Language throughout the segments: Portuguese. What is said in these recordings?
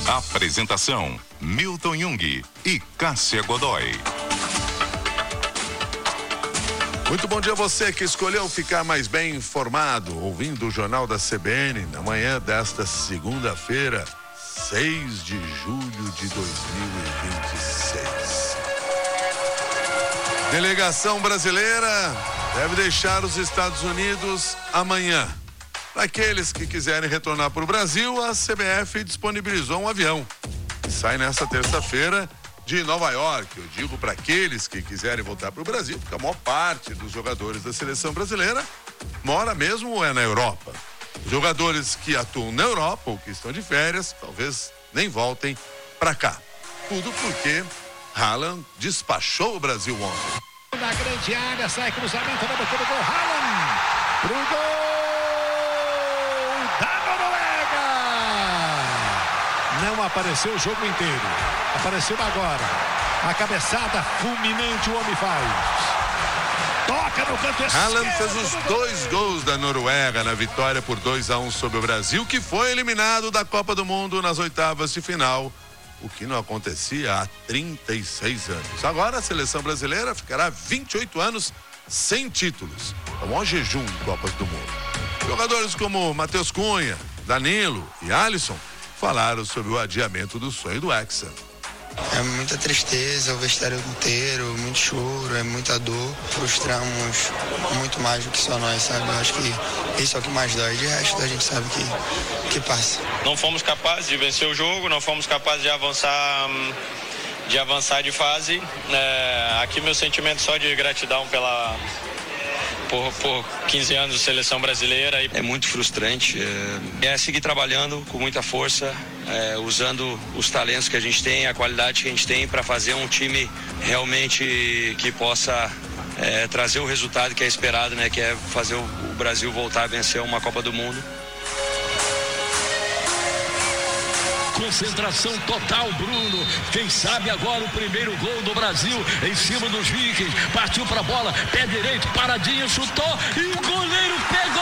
Apresentação: Milton Jung e Cássia Godoy. Muito bom dia a você que escolheu ficar mais bem informado, ouvindo o Jornal da CBN, na manhã desta segunda-feira, 6 de julho de 2026. Delegação brasileira deve deixar os Estados Unidos amanhã. Para aqueles que quiserem retornar para o Brasil, a CBF disponibilizou um avião que sai nesta terça-feira de Nova York. Eu digo para aqueles que quiserem voltar para o Brasil, porque a maior parte dos jogadores da seleção brasileira mora mesmo na Europa. Os jogadores que atuam na Europa ou que estão de férias, talvez nem voltem para cá. Tudo porque Haaland despachou o Brasil ontem. Na grande área, sai cruzamento na boca do gol. Haaland pro gol da Noruega. Não apareceu o jogo inteiro. Apareceu agora. A cabeçada fulminante o homem faz. Toca no canto esquerdo. Haaland fez os 2 gols da Noruega na vitória por 2-1 sobre o Brasil, que foi eliminado da Copa do Mundo nas oitavas de final, o que não acontecia há 36 anos. Agora a seleção brasileira ficará 28 anos sem títulos. É um jejum em Copas do Mundo. Jogadores como Matheus Cunha, Danilo e Alisson falaram sobre o adiamento do sonho do Hexa. É muita tristeza, o vestiário inteiro, muito choro, é muita dor. Frustramos muito mais do que só nós, sabe? Eu acho que isso é o que mais dói. De resto, a gente sabe que passa. Não fomos capazes de vencer o jogo, não fomos capazes de avançar de fase. Aqui meu sentimento só de gratidão por 15 anos de seleção brasileira. É muito frustrante, é seguir trabalhando com muita força, usando os talentos que a gente tem, a qualidade que a gente tem para fazer um time realmente que possa trazer o resultado que é esperado, né? Que é fazer o Brasil voltar a vencer uma Copa do Mundo. Concentração total, Bruno. Quem sabe agora o primeiro gol do Brasil em cima dos Vikings. Partiu pra bola, pé direito, paradinho, chutou e o goleiro pegou!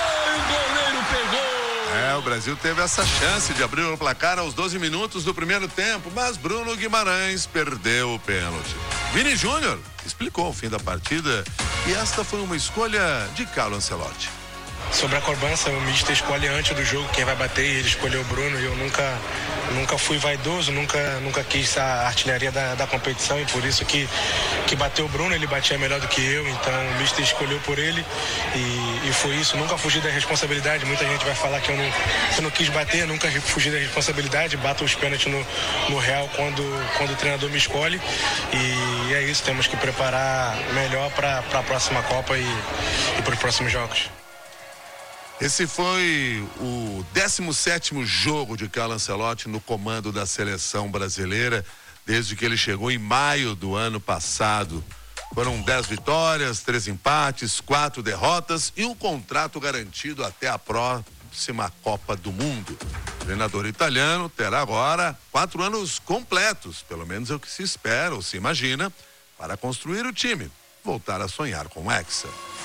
O Brasil teve essa chance de abrir o placar aos 12 minutos do primeiro tempo, mas Bruno Guimarães perdeu o pênalti. Vini Júnior explicou o fim da partida e esta foi uma escolha de Carlo Ancelotti. Sobre a cobrança, o mister escolhe antes do jogo quem vai bater e ele escolheu o Bruno e eu nunca fui vaidoso, nunca quis a artilharia da competição e por isso que bateu o Bruno, ele batia melhor do que eu, então o mister escolheu por ele e foi isso, nunca fugi da responsabilidade. Muita gente vai falar que eu não quis bater, nunca fugi da responsabilidade, bato os pênaltis no real quando o treinador me escolhe e é isso, temos que preparar melhor para a próxima Copa e para os próximos jogos. Esse foi o 17º jogo de Carlo Ancelotti no comando da seleção brasileira, desde que ele chegou em maio do ano passado. Foram 10 vitórias, 3 empates, 4 derrotas e um contrato garantido até a próxima Copa do Mundo. O treinador italiano terá agora 4 anos completos, pelo menos é o que se espera ou se imagina, para construir o time, voltar a sonhar com o Hexa.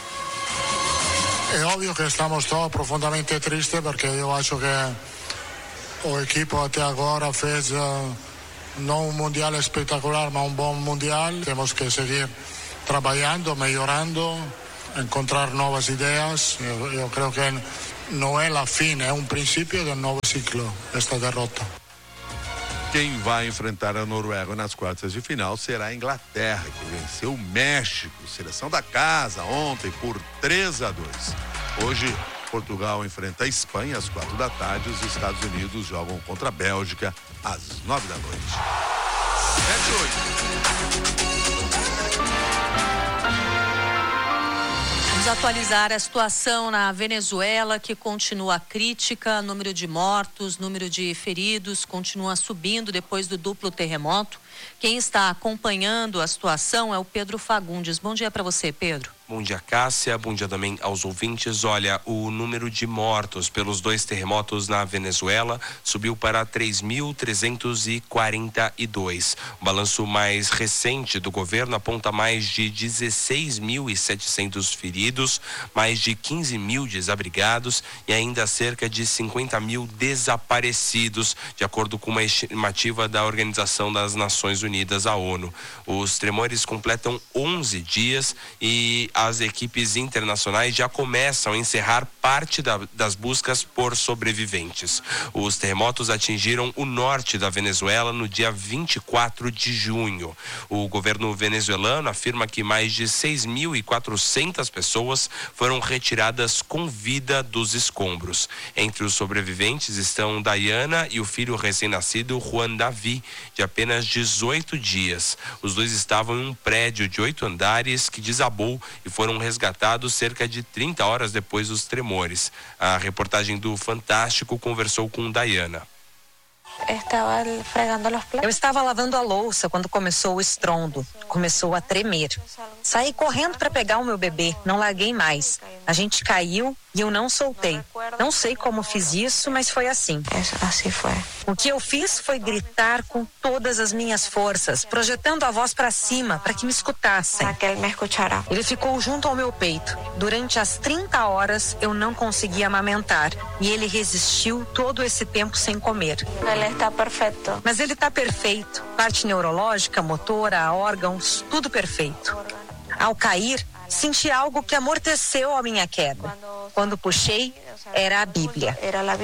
È ovvio che stiamo profondamente tristes perché io acho che o equipo até agora fez não um mundial espetacular, mas um bom mundial. Temos que seguir trabalhando, melhorando, encontrar novas ideias. Eu creio que não é a fim, é um princípio de um novo ciclo, esta derrota. Quem vai enfrentar a Noruega nas quartas de final será a Inglaterra, que venceu o México, seleção da casa, ontem por 3-2. Hoje, Portugal enfrenta a Espanha às 4 da tarde. Os Estados Unidos jogam contra a Bélgica às 9 da noite. 7-8. Vamos atualizar a situação na Venezuela, que continua crítica. Número de mortos, número de feridos continua subindo depois do duplo terremoto. Quem está acompanhando a situação é o Pedro Fagundes. Bom dia para você, Pedro. Bom dia, Cássia. Bom dia também aos ouvintes. Olha, o número de mortos pelos 2 terremotos na Venezuela subiu para 3.342. O balanço mais recente do governo aponta mais de 16.700 feridos, mais de 15 mil desabrigados e ainda cerca de 50 mil desaparecidos, de acordo com uma estimativa da Organização das Nações Unidas, a ONU. Os tremores completam 11 dias e as equipes internacionais já começam a encerrar parte das buscas por sobreviventes. Os terremotos atingiram o norte da Venezuela no dia 24 de junho. O governo venezuelano afirma que mais de 6.400 pessoas foram retiradas com vida dos escombros. Entre os sobreviventes estão Diana e o filho recém-nascido Juan Davi, de apenas 18 dias. Os dois estavam em um prédio de 8 andares que desabou e foram resgatados cerca de 30 horas depois dos tremores. A reportagem do Fantástico conversou com Diana. Eu estava lavando a louça quando começou o estrondo. Começou a tremer. Saí correndo para pegar o meu bebê. Não larguei mais. A gente caiu e eu não soltei. Não sei como fiz isso, mas foi assim. Assim foi. O que eu fiz foi gritar com todas as minhas forças, projetando a voz para cima para que me escutassem. Ele ficou junto ao meu peito. Durante as 30 horas eu não conseguia amamentar e ele resistiu todo esse tempo sem comer. Ele está perfeito. Mas ele está perfeito. Parte neurológica, motora, órgãos, tudo perfeito. Ao cair, senti algo que amorteceu a minha queda. Quando puxei, era a Bíblia.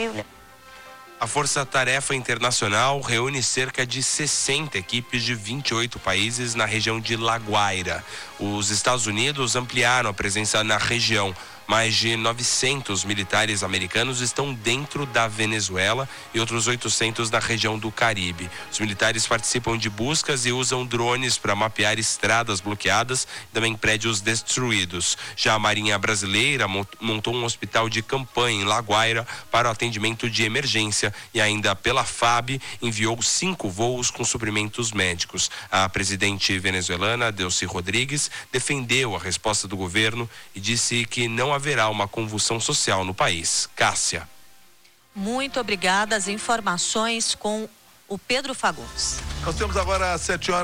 A Força Tarefa Internacional reúne cerca de 60 equipes de 28 países na região de La Guaira. Os Estados Unidos ampliaram a presença na região. Mais de 900 militares americanos estão dentro da Venezuela e outros 800 na região do Caribe. Os militares participam de buscas e usam drones para mapear estradas bloqueadas e também prédios destruídos. Já a Marinha Brasileira montou um hospital de campanha em La Guaira para o atendimento de emergência e ainda pela FAB enviou 5 voos com suprimentos médicos. A presidente venezuelana, Delcy Rodrigues, defendeu a resposta do governo e disse que não haverá uma convulsão social no país. Cássia. Muito obrigada. As informações com o Pedro Fagundes. Nós temos agora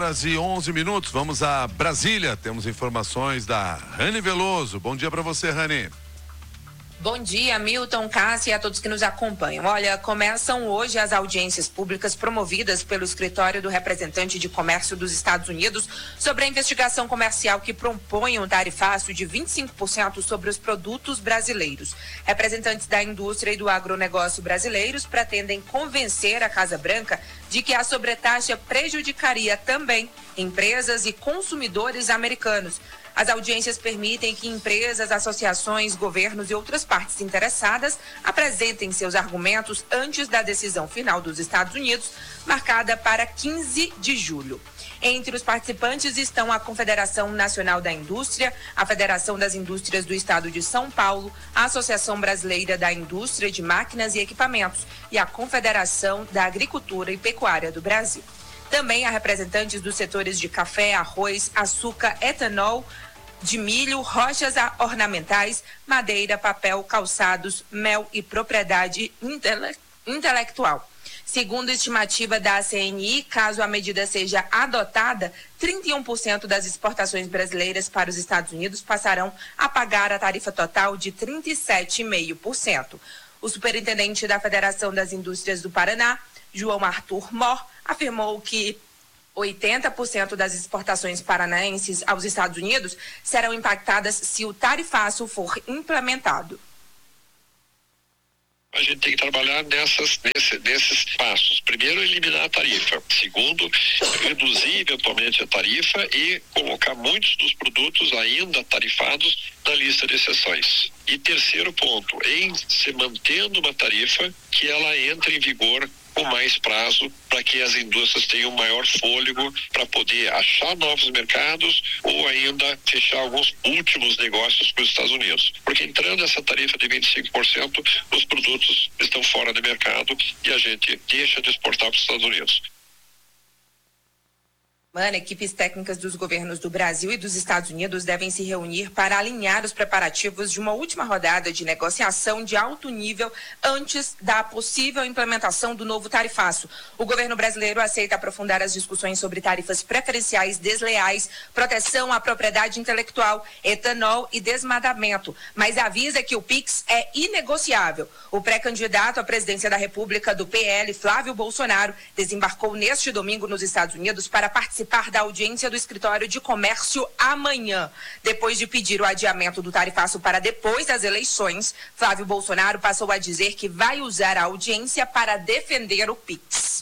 7h11. Vamos a Brasília. Temos informações da Rani Veloso. Bom dia para você, Rani. Bom dia, Milton, Cássia e a todos que nos acompanham. Olha, começam hoje as audiências públicas promovidas pelo Escritório do Representante de Comércio dos Estados Unidos sobre a investigação comercial que propõe um tarifaço de 25% sobre os produtos brasileiros. Representantes da indústria e do agronegócio brasileiros pretendem convencer a Casa Branca de que a sobretaxa prejudicaria também empresas e consumidores americanos. As audiências permitem que empresas, associações, governos e outras partes interessadas apresentem seus argumentos antes da decisão final dos Estados Unidos, marcada para 15 de julho. Entre os participantes estão a Confederação Nacional da Indústria, a Federação das Indústrias do Estado de São Paulo, a Associação Brasileira da Indústria de Máquinas e Equipamentos e a Confederação da Agricultura e Pecuária do Brasil. Também há representantes dos setores de café, arroz, açúcar, etanol, de milho, rochas ornamentais, madeira, papel, calçados, mel e propriedade intelectual. Segundo a estimativa da CNI, caso a medida seja adotada, 31% das exportações brasileiras para os Estados Unidos passarão a pagar a tarifa total de 37,5%. O superintendente da Federação das Indústrias do Paraná, João Arthur Mor, afirmou que 80% das exportações paranaenses aos Estados Unidos serão impactadas se o tarifaço for implementado. A gente tem que trabalhar nesses passos. Primeiro, eliminar a tarifa. Segundo, reduzir eventualmente a tarifa e colocar muitos dos produtos ainda tarifados na lista de exceções. E terceiro ponto, em se mantendo uma tarifa, que ela entre em vigor com mais prazo para que as indústrias tenham maior fôlego para poder achar novos mercados ou ainda fechar alguns últimos negócios com os Estados Unidos. Porque entrando essa tarifa de 25%, os produtos estão fora do mercado e a gente deixa de exportar para os Estados Unidos. Equipes técnicas dos governos do Brasil e dos Estados Unidos devem se reunir para alinhar os preparativos de uma última rodada de negociação de alto nível antes da possível implementação do novo tarifaço. O governo brasileiro aceita aprofundar as discussões sobre tarifas preferenciais desleais, proteção à propriedade intelectual, etanol e desmatamento, mas avisa que o PIX é inegociável. O pré-candidato à presidência da República do PL, Flávio Bolsonaro, desembarcou neste domingo nos Estados Unidos para participar da audiência do Escritório de Comércio amanhã. Depois de pedir o adiamento do tarifaço para depois das eleições, Flávio Bolsonaro passou a dizer que vai usar a audiência para defender o PIX.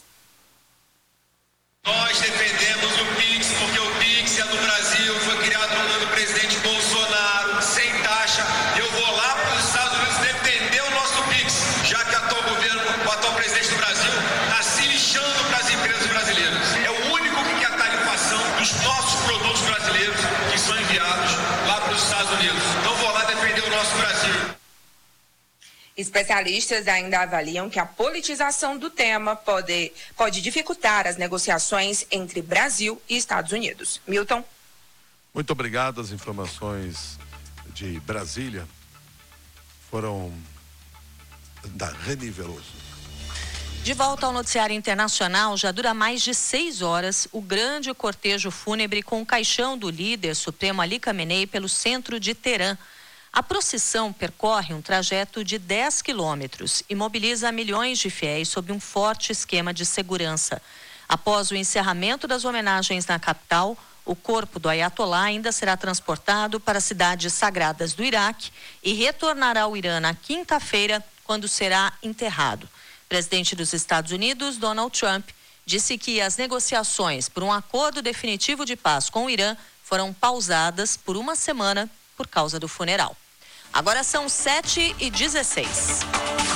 Nós defendemos o PIX porque o PIX é do Brasil, foi criado pelo presidente Bolsonaro, sem taxa. Eu vou lá para os Estados Unidos defender o nosso PIX, já que o atual presidente do Brasil está se lixando para as empresas brasileiras. É o único que quer a tarifação dos nossos produtos brasileiros que são enviados lá para os Estados Unidos. Então vou lá defender o nosso Brasil. Especialistas ainda avaliam que a politização do tema pode dificultar as negociações entre Brasil e Estados Unidos. Milton. Muito obrigado. As informações de Brasília foram da Reni Veloso. De volta ao noticiário internacional, já dura mais de 6 horas o grande cortejo fúnebre com o caixão do líder supremo Ali Khamenei pelo centro de Teherã. A procissão percorre um trajeto de 10 quilômetros e mobiliza milhões de fiéis sob um forte esquema de segurança. Após o encerramento das homenagens na capital, o corpo do Ayatollah ainda será transportado para as cidades sagradas do Iraque e retornará ao Irã na quinta-feira, quando será enterrado. O presidente dos Estados Unidos, Donald Trump, disse que as negociações por um acordo definitivo de paz com o Irã foram pausadas por uma semana por causa do funeral. Agora são 7h16.